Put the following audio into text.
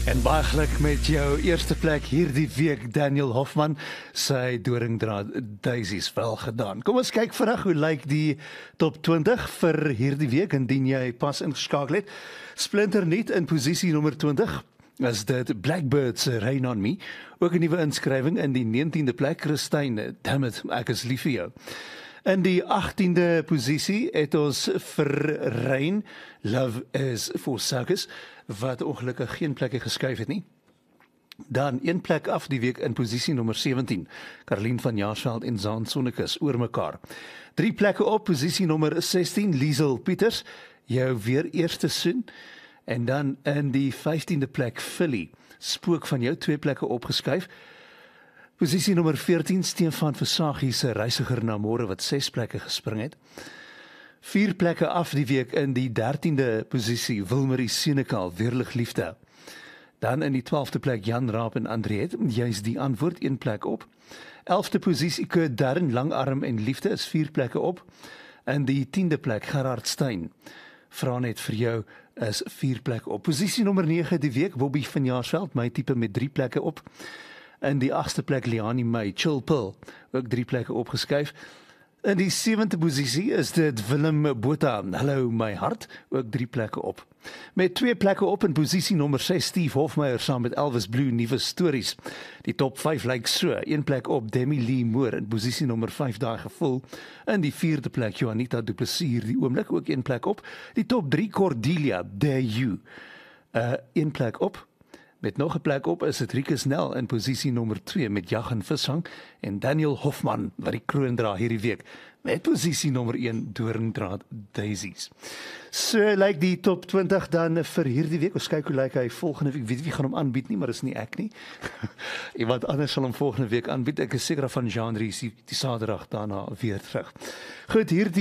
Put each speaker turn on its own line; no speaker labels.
En baie geluk met jou eerste plek hierdie week, Daniel Hofman. Sy doringdraad Daisies, wel gedaan. Kom ons kyk vinnig hoe lyk die top 20 vir hierdie week, indien jy pas ingeskakel het. Splinternuut in posisie nommer 20. As dit Blackbird se Rain on Me. Ook 'n nuwe inskrywing in die 19de plek, Christine, Damn it, ek is lief vir jou. In die 18de posisie het ons vir Rain, Love is for Suckers, wat ongelukkig geen plekke geskuif het nie. Dan een plek af die week in posisie nommer 17, Caroline van Jaarsveld en Zaan Sonnekus oor mekaar. 3 plekke op, posisie nommer 16, Liesel Pieters, jou weer eerste soen. En dan in die 15de plek, Philly, Spook van jou 2 plekke opgeskuif. Posisie nommer 14, Stefan Versagie se Reisiger na Môre wat 6 plekke gespring het. 4 plekke af die week in die 13de posisie, Wilmarie Senekal, Weerlig Liefde. Dan in die 12de plek, Jan Raap en Andriet, juist die antwoord, 1 plek op. 11de posisie, Kurt Darren, Langarm en Liefde, is 4 plekke op. In die 10de plek, Gerard Stein, Vra net vir jou, is 4 plekke op. Posisie nommer 9 die week, Bobby van Jaarsveld, my tipe met 3 plekke op. In die 8ste plek, Liani May, Chill Pill, ook 3 plekke opgeskuif. In die 7de posisie is dit Willem Botha, Hallo my hart, ook 3 plekke op. Met 2 plekke op in posisie nommer 6, Steve Hofmeyer saam met Elvis Blue, Nuwe Stories. Die top 5 lyk so, 1 plek op, Demi Lee Moore in posisie nommer 5, Daai Gevoel. In die 4de plek, Juanita Du Plessis, die oomblik, ook 1 plek op. Die top 3, Cordelia, Dare You, 1 plek op. Met nog 'n plek op is dit Rikus Nel in posisie nommer 2 met Jag en Vishang en Daniel Hofman wat die kroon dra hierdie week met posisie nommer 1 Doringdraad Daisies. So lyk die top 20 dan vir hierdie week. Ons kyk hoe lyk hy volgende week. Weet wie gaan hom aanbied nie, maar dis nie ek nie. Iemand anders sal hom volgende week aanbied. Ek is seker van Jean Ries die Saterdag daarna weer terug. Goed, hierdie